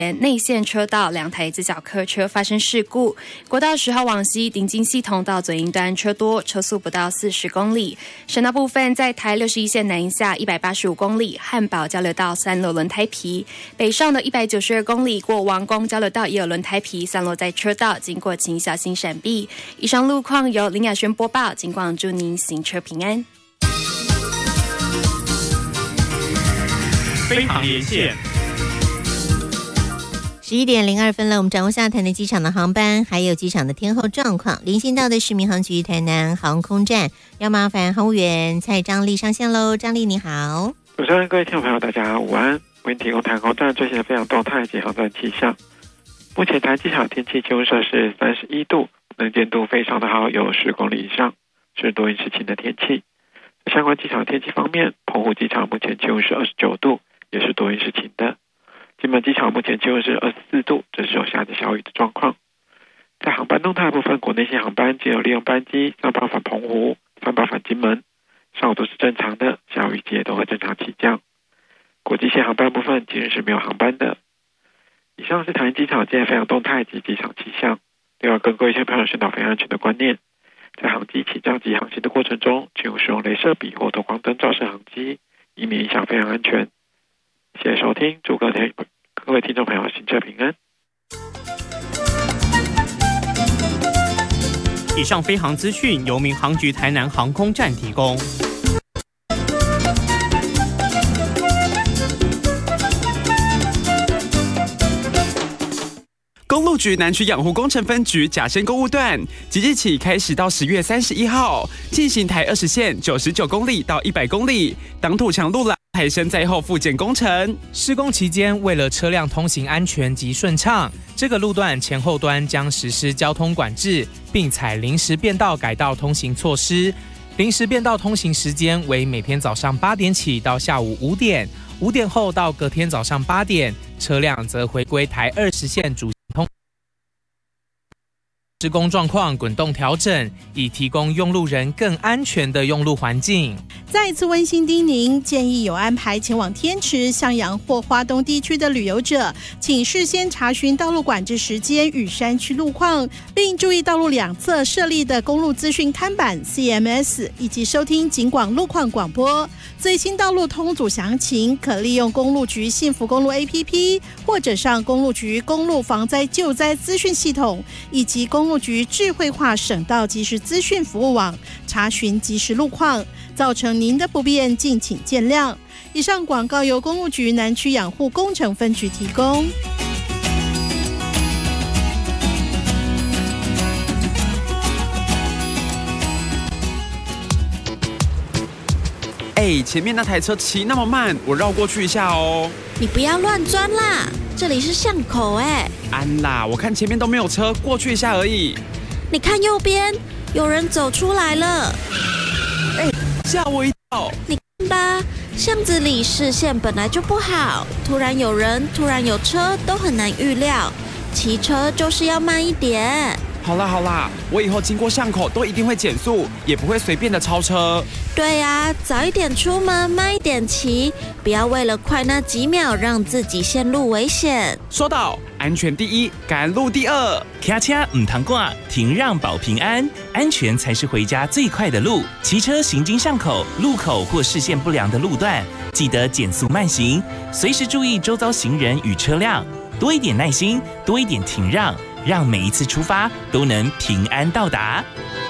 内线车道2台自小客车发生事故，国道10号往西顶金系统到左营端车多，车速不到40公里。省道部分在台61线南下185公里，汉宝交流道3路轮胎皮，北上的192公里过王宫交流道也有轮胎皮散落在车道，经过请小心闪避。以上路况由林雅轩播报，警广祝您行车平安。 飞航连线。 11点02分了，我们掌握下台南机场的航班，还有机场的天候状况。连线到的是民航局台南航空站，要麻烦航务员蔡张丽上线喽。张丽你好。 主持人、各位听众朋友大家午安，为您提供台航站最新的飞航动态及航站气象。目前台南机场天气气温摄氏31度，能见度非常的好，有10公里以上，是多云时晴的天气。相关机场天气方面，澎湖机场目前气温是29度，也是多云时晴的。金门机场目前气温是24度，这是有下着小雨的状况。在航班动态部分，国内线航班仅有利用班机上班返澎湖、上班返金门，上午都是正常的，下午也都会正常起降。国际线航班部分今日是没有航班的。以上是台南机场今天飞航动态及机场气象。另外跟各位朋友宣导飞行安全的观念，在航机起降及航行的过程中，请勿使用雷射笔或投光灯照射航机，以免影响飞行安全。谢谢收听，祝各位听众朋友行车平安。 以上飞航资讯由民航局台南航空站提供。公路局南区养护工程分局甲深公路段，即日起开始到10月31号进行台20线99公里到100公里挡土墙路廊台深在后复建工程。 施工期间，为了车辆通行安全及顺畅，这个路段前后端将实施交通管制，并采临时变道改道通行措施。临时变道通行时间为每天早上8点起到下午5点，5点后到隔天早上8点，车辆则回归台20线主通。施工状况滚动调整，以提供用路人更安全的用路环境。 再一次温馨叮咛，建议有安排前往天池、向阳或花东地区的旅游者，请事先查询道路管制时间与山区路况，并注意道路两侧设立的公路资讯看板 CMS， 以及收听警广路况广播。最新道路通组详情，可利用公路局幸福公路 APP， 或者上公路局公路防灾救灾资讯系统，以及公路局智慧化省道即时资讯服务网查询即时路况。造成您的不便，敬请见谅。以上广告由公路局南区养护工程分局提供。 前面那台车骑那么慢，我绕过去一下哦。 你不要乱钻啦，这里是巷口安啦，我看前面都没有车，过去一下而已。 你看右边，有人走出来了。 吓我一跳。 你看吧，巷子里视线本来就不好，突然有人，突然有车，都很难预料。骑车就是要慢一点。 好啦，我以后经过巷口都一定会减速，也不会随便的超车。 对啊，早一点出门，慢一点骑，不要为了快那几秒让自己陷入危险。 说到安全第一，赶路第二。 骑车唔通挂，停让保平安，安全才是回家最快的路。骑车行经巷口、路口或视线不良的路段，记得减速慢行，随时注意周遭行人与车辆，多一点耐心，多一点停让，让每一次出发都能平安到达。